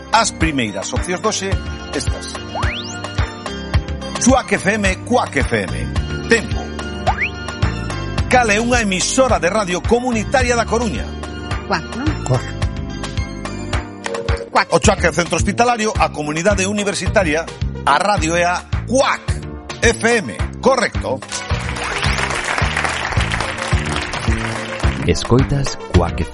As primeiras opcións doxe, estas. Cuac FM, Cuac FM. Tempo. Cal é unha emisora de radio comunitaria da Coruña? Cuac, non? Cuac. Cuac. O Cuac é o centro hospitalario, a comunidade universitaria, a radio é a Cuac FM. Correcto. Escoitas Cuac FM.